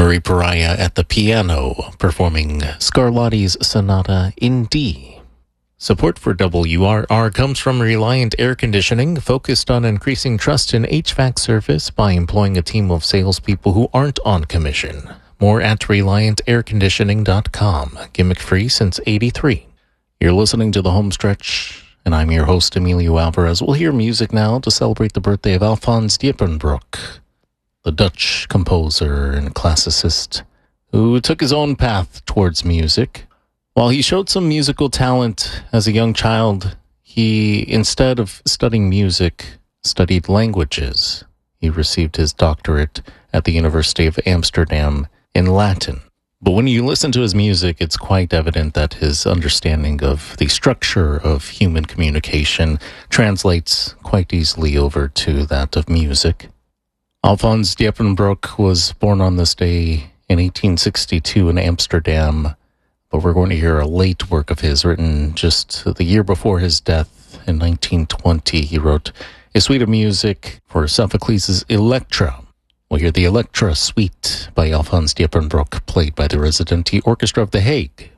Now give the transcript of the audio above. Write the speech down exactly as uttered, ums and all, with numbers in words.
Marie Pariah at the piano, performing Scarlatti's Sonata in D. Support for W R R comes from Reliant Air Conditioning, focused on increasing trust in H V A C service by employing a team of salespeople who aren't on commission. More at reliant air conditioning dot com. Gimmick free since eighty-three. You're listening to The Homestretch, and I'm your host, Emilio Alvarez. We'll hear music now to celebrate the birthday of Alfons Diepenbroek, the Dutch composer and classicist who took his own path towards music. While he showed some musical talent as a young child, he, instead of studying music, studied languages. He received his doctorate at the University of Amsterdam in Latin. But when you listen to his music, it's quite evident that his understanding of the structure of human communication translates quite easily over to that of music. Alfons Diepenbroek was born on this day in eighteen sixty-two in Amsterdam, but we're going to hear a late work of his written just the year before his death in nineteen twenty. He wrote a suite of music for Sophocles' Electra. We'll hear the Electra Suite by Alfons Diepenbroek, played by the Residenti Orchestra of The Hague.